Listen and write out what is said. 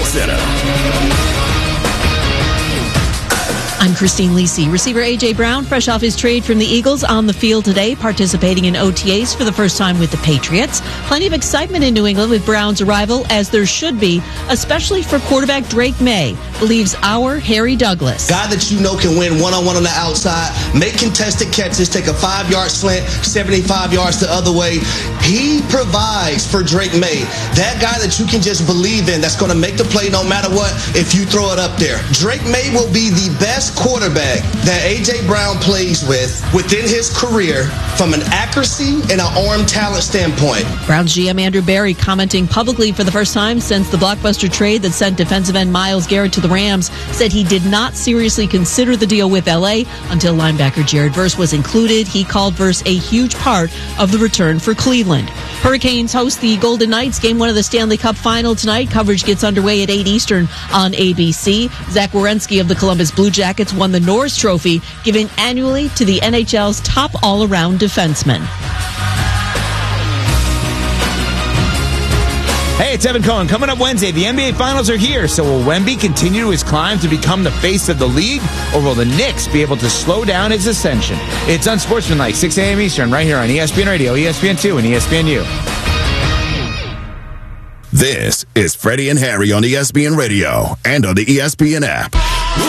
Center. I'm Christine Lisi. Receiver A.J. Brown, fresh off his trade from the Eagles, on the field today, participating in OTAs for the first time with the Patriots. Plenty of excitement in New England with Brown's arrival, as there should be, especially for quarterback Drake May, believes our Harry Douglas. Guy that you know can win one-on-one on the outside, make contested catches, take a 5-yard slant, 75 yards the other way. He provides for Drake May. That guy that you can just believe in, that's going to make the play no matter what if you throw it up there. Drake May will be the best quarterback that A.J. Brown plays with within his career from an accuracy and an arm talent standpoint. Browns GM Andrew Berry commenting publicly for the first time since the blockbuster trade that sent defensive end Myles Garrett to the Rams, said he did not seriously consider the deal with L.A. until linebacker Jared Verse was included. He called Verse a huge part of the return for Cleveland. Hurricanes host the Golden Knights. Game 1 of the Stanley Cup Final tonight. Coverage gets underway at 8 Eastern on ABC. Zach Werenski of the Columbus Blue Jackets won the Norris Trophy, given annually to the NHL's top all-around defenseman. Hey, it's Evan Cohen. Coming up Wednesday, the NBA Finals are here. So will Wemby continue his climb to become the face of the league, or will the Knicks be able to slow down his ascension? It's Unsportsmanlike, 6 a.m. Eastern, right here on ESPN Radio, ESPN2, and ESPNU. This is Freddie and Harry on ESPN Radio and on the ESPN app.